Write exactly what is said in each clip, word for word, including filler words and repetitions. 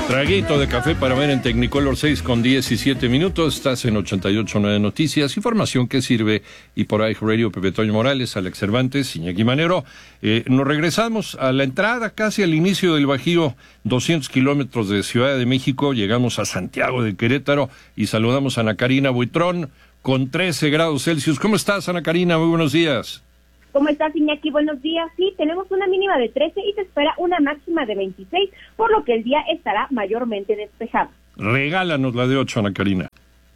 Traguito de café para ver en Technicolor, seis con diecisiete minutos. Estás en ochenta y ocho punto nueve Noticias. Información que sirve. Y por ahí Radio Pepe Toño Morales, Alex Cervantes, Iñaki Manero. Eh, nos regresamos a la entrada, casi al inicio del Bajío, doscientos kilómetros de Ciudad de México. Llegamos a Santiago de Querétaro y saludamos a Ana Karina Buitrón con trece grados Celsius. ¿Cómo estás, Ana Karina? Muy buenos días. ¿Cómo estás, Iñaki? Buenos días. Sí, tenemos una mínima de trece y se espera una máxima de veintiséis, por lo que el día estará mayormente despejado. Regálanos la de ocho, Ana Karina.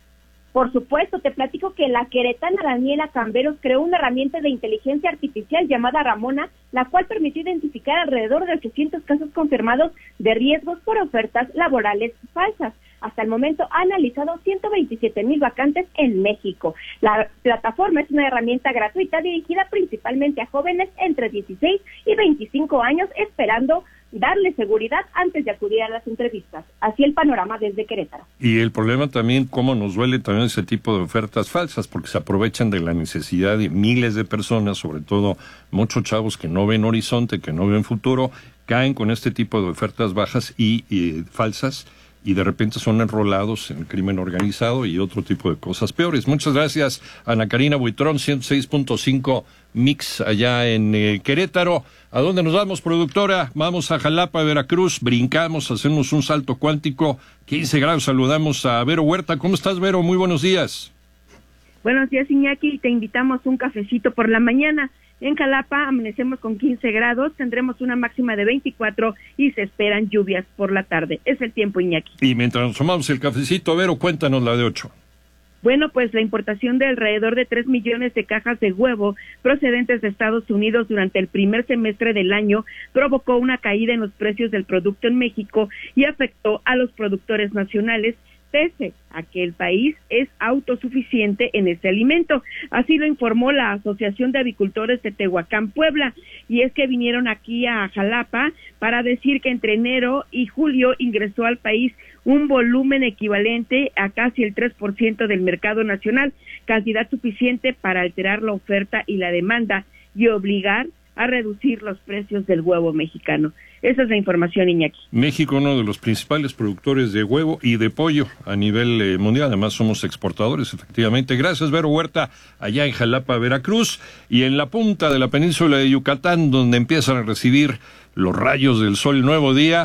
Por supuesto, te platico que la queretana Daniela Camberos creó una herramienta de inteligencia artificial llamada Ramona, la cual permitió identificar alrededor de ochocientos casos confirmados de riesgos por ofertas laborales falsas. Hasta el momento ha analizado ciento veintisiete mil vacantes en México. La plataforma es una herramienta gratuita dirigida principalmente a jóvenes entre dieciséis y veinticinco años, esperando darle seguridad antes de acudir a las entrevistas. Así el panorama desde Querétaro. Y el problema también, cómo nos duele también ese tipo de ofertas falsas, porque se aprovechan de la necesidad de miles de personas, sobre todo muchos chavos que no ven horizonte, que no ven futuro, caen con este tipo de ofertas bajas y, y falsas, y de repente son enrolados en el crimen organizado y otro tipo de cosas peores. Muchas gracias, Ana Karina Buitrón, ciento seis punto cinco Mix allá en eh, Querétaro. ¿A dónde nos vamos, productora? Vamos a Jalapa, Veracruz, brincamos, hacemos un salto cuántico, quince grados, saludamos a Vero Huerta. ¿Cómo estás, Vero? Muy buenos días. Buenos días, Iñaki, te invitamos un cafecito por la mañana. En Jalapa amanecemos con quince grados, tendremos una máxima de veinticuatro y se esperan lluvias por la tarde. Es el tiempo, Iñaki. Y mientras nos tomamos el cafecito, Vero, cuéntanos la de ocho. Bueno, pues la importación de alrededor de tres millones de cajas de huevo procedentes de Estados Unidos durante el primer semestre del año provocó una caída en los precios del producto en México y afectó a los productores nacionales, pese a que el país es autosuficiente en ese alimento. Así lo informó la Asociación de Avicultores de Tehuacán, Puebla, y es que vinieron aquí a Jalapa para decir que entre enero y julio ingresó al país un volumen equivalente a casi el tres por ciento del mercado nacional, cantidad suficiente para alterar la oferta y la demanda y obligar a reducir los precios del huevo mexicano. Esa es la información, Iñaki. México, uno de los principales productores de huevo y de pollo a nivel eh, mundial. Además, somos exportadores, efectivamente. Gracias, Vero Huerta, allá en Jalapa, Veracruz. Y en la punta de la península de Yucatán, donde empiezan a recibir los rayos del sol, nuevo día.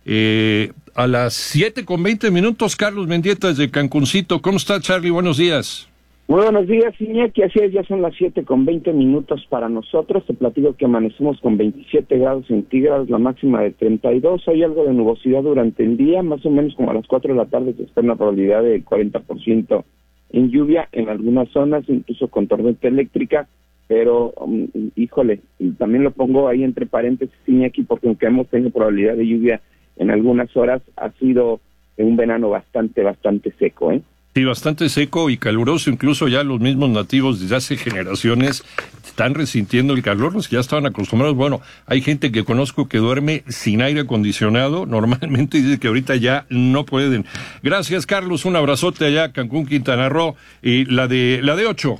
Eh, a las siete con veinte minutos, Carlos Mendieta de Cancuncito. ¿Cómo está, Charlie? Buenos días. Muy buenos días, Iñaki. Así es, ya son las siete con veinte minutos para nosotros. Te platico que amanecemos con veintisiete grados centígrados, la máxima de treinta y dos. Hay algo de nubosidad durante el día, más o menos como a las cuatro de la tarde se espera una probabilidad de cuarenta por ciento en lluvia en algunas zonas, incluso con tormenta eléctrica. Pero, um, híjole, también lo pongo ahí entre paréntesis, Iñaki, porque aunque hemos tenido probabilidad de lluvia en algunas horas, ha sido un verano bastante, bastante seco, ¿eh? Sí, bastante seco y caluroso, incluso ya los mismos nativos desde hace generaciones están resintiendo el calor, los que ya estaban acostumbrados. Bueno, hay gente que conozco que duerme sin aire acondicionado, normalmente dice que ahorita ya no pueden. Gracias, Carlos, un abrazote allá, Cancún, Quintana Roo, y la de la de ocho.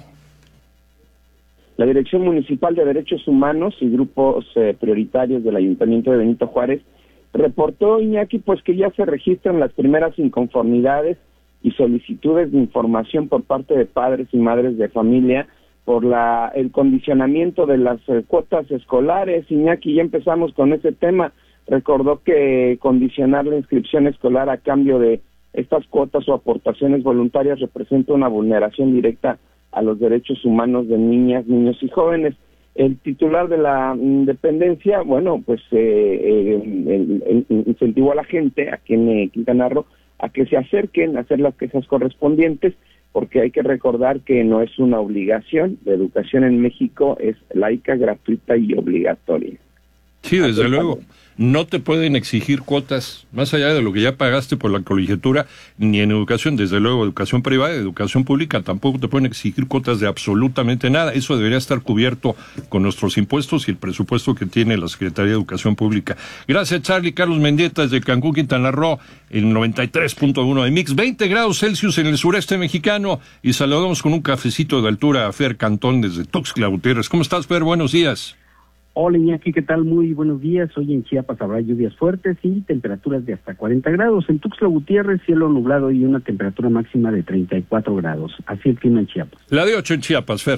La Dirección Municipal de Derechos Humanos y grupos eh, prioritarios del Ayuntamiento de Benito Juárez reportó, Iñaki, pues que ya se registran las primeras inconformidades y solicitudes de información por parte de padres y madres de familia por la el condicionamiento de las eh, cuotas escolares. Iñaki, ya empezamos con ese tema. Recordó que condicionar la inscripción escolar a cambio de estas cuotas o aportaciones voluntarias representa una vulneración directa a los derechos humanos de niñas, niños y jóvenes. El titular de la mm, dependencia, bueno, pues eh, eh, incentivó a la gente aquí en eh, Quintana Roo a que se acerquen a hacer las quejas correspondientes, porque hay que recordar que no es una obligación. La educación en México es laica, gratuita y obligatoria. Sí, desde luego. No te pueden exigir cuotas más allá de lo que ya pagaste por la colegiatura, ni en educación, desde luego, educación privada, educación pública, tampoco te pueden exigir cuotas de absolutamente nada. Eso debería estar cubierto con nuestros impuestos y el presupuesto que tiene la Secretaría de Educación Pública. Gracias, Charlie. Carlos Mendieta desde Cancún, Quintana Roo, el noventa y tres punto uno de Mix, veinte grados Celsius en el sureste mexicano, y saludamos con un cafecito de altura a Fer Cantón desde Tuxtla Gutiérrez. ¿Cómo estás, Fer? Buenos días. Hola Iñaki, ¿qué tal? Muy buenos días. Hoy en Chiapas habrá lluvias fuertes y temperaturas de hasta cuarenta grados. En Tuxtla Gutiérrez, cielo nublado y una temperatura máxima de treinta y cuatro grados. Así el clima en Chiapas. La de ocho en Chiapas, Fer.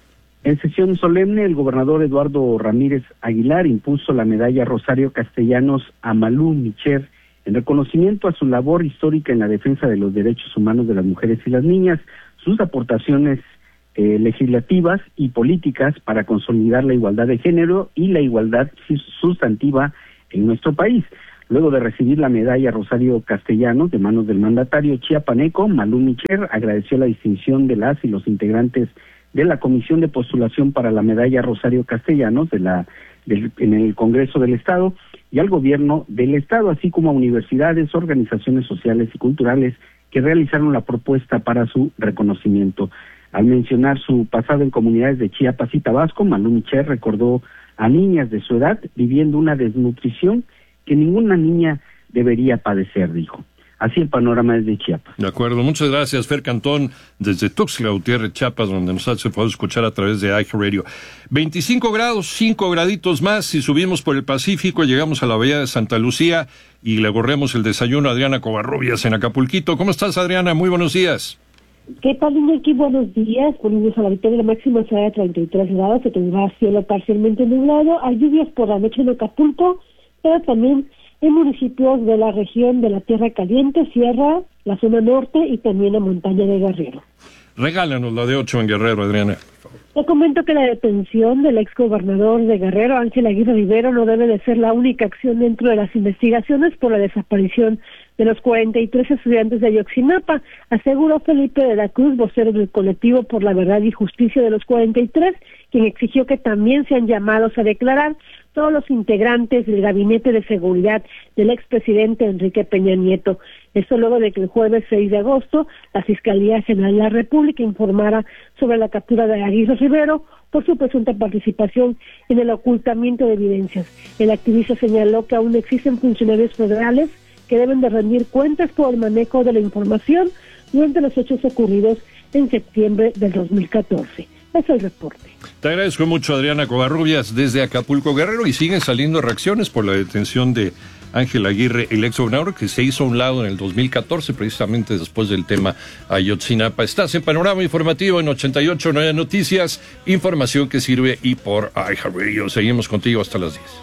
En sesión solemne, el gobernador Eduardo Ramírez Aguilar impuso la medalla Rosario Castellanos a Malú Micher en reconocimiento a su labor histórica en la defensa de los derechos humanos de las mujeres y las niñas, sus aportaciones Eh, legislativas y políticas para consolidar la igualdad de género y la igualdad sustantiva en nuestro país. Luego de recibir la medalla Rosario Castellanos de manos del mandatario chiapaneco, Malú Micher agradeció la distinción de las y los integrantes de la Comisión de Postulación para la medalla Rosario Castellanos de la del, en el Congreso del Estado y al Gobierno del Estado, así como a universidades, organizaciones sociales y culturales que realizaron la propuesta para su reconocimiento. Al mencionar su pasado en comunidades de Chiapas y Tabasco, Malú Micher recordó a niñas de su edad viviendo una desnutrición que ninguna niña debería padecer, dijo. Así el panorama desde Chiapas. De acuerdo, muchas gracias, Fer Cantón, desde Tuxtla Gutiérrez, Chiapas, donde nos hace poder escuchar a través de iHeartRadio. veinticinco grados, cinco graditos más, si subimos por el Pacífico, llegamos a la bahía de Santa Lucía y le gorremos el desayuno a Adriana Covarrubias en Acapulquito. ¿Cómo estás, Adriana? Muy buenos días. ¿Qué tal, Iñaki? Buenos días. Ponemos a la mitad de la máxima será de treinta y tres grados, se tendrá cielo parcialmente nublado, hay lluvias por la noche en Acapulco, pero también en municipios de la región de la Tierra Caliente, Sierra, la zona norte y también la montaña de Guerrero. Regálanos la de ocho en Guerrero, Adriana. Te comento que la detención del exgobernador de Guerrero, Ángel Aguirre Rivero, no debe de ser la única acción dentro de las investigaciones por la desaparición de los cuarenta y tres estudiantes de Ayotzinapa, aseguró Felipe de la Cruz, vocero del colectivo por la verdad y justicia de los cuarenta y tres, quien exigió que también sean llamados a declarar todos los integrantes del gabinete de seguridad del expresidente Enrique Peña Nieto. Esto luego de que el jueves seis de agosto la Fiscalía General de la República informara sobre la captura de Aguirre Rivero por su presunta participación en el ocultamiento de evidencias. El activista señaló que aún existen funcionarios federales que deben de rendir cuentas por el manejo de la información durante los hechos ocurridos en septiembre del dos mil catorce. Es el reporte. Te agradezco mucho, Adriana Covarrubias, desde Acapulco, Guerrero, y siguen saliendo reacciones por la detención de Ángel Aguirre, el ex gobernador, que se hizo a un lado en el dos mil catorce, precisamente después del tema Ayotzinapa. Estás en Panorama Informativo en ochenta y ocho punto nueve Noticias, información que sirve y por iHeartRadio. Seguimos contigo hasta las diez.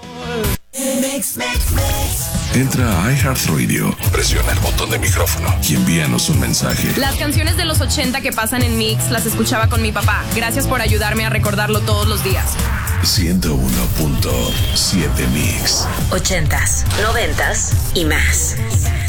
Entra a iHeartRadio, presiona el botón de micrófono y envíanos un mensaje. Las canciones de los ochenta que pasan en Mix las escuchaba con mi papá. Gracias por ayudarme a recordarlo todos los días. ciento uno punto siete Mix. Ochentas, noventas y más.